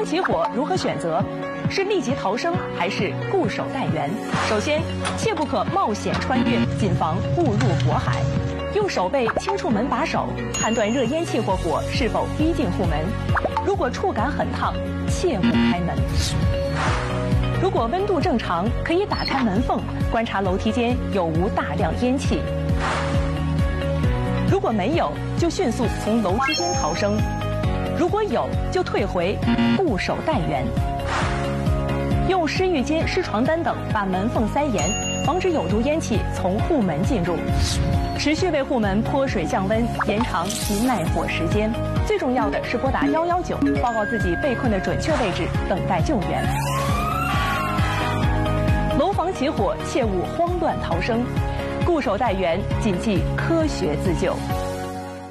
房起火如何选择？是立即逃生还是固守待援？首先，切不可冒险穿越，谨防误入火海。用手背轻触门把手，判断热烟气或火是否逼近户门。如果触感很烫，切勿开门。如果温度正常，可以打开门缝，观察楼梯间有无大量烟气。如果没有，就迅速从楼梯间逃生；如果有，就退回，固守待援。用湿浴巾、湿床单等把门缝塞严，防止有毒烟气从户门进入。持续为户门泼水降温，延长其耐火时间。最重要的是拨打119，报告自己被困的准确位置，等待救援。楼房起火，切勿慌乱逃生，固守待援，谨记科学自救。